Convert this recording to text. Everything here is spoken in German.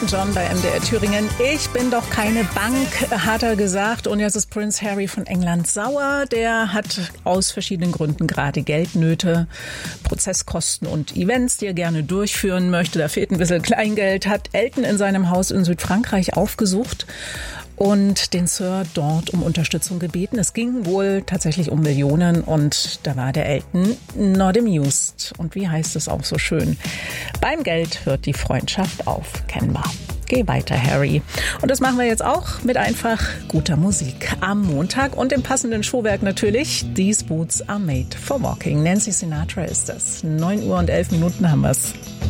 Elton John bei MDR Thüringen. Ich bin doch keine Bank, hat er gesagt. Und jetzt ist Prince Harry von England sauer. Der hat aus verschiedenen Gründen gerade Geldnöte, Prozesskosten und Events, die er gerne durchführen möchte. Da fehlt ein bisschen Kleingeld. Hat Elton in seinem Haus in Südfrankreich aufgesucht und den Sir dort um Unterstützung gebeten. Es ging wohl tatsächlich um Millionen und da war der Elton not amused. Und wie heißt es auch so schön? Beim Geld hört die Freundschaft auf, kennbar. Geh weiter, Harry. Und das machen wir jetzt auch mit einfach guter Musik am Montag und dem passenden Showwerk natürlich. These Boots are made for walking. Nancy Sinatra ist das. 9:11 haben wir's.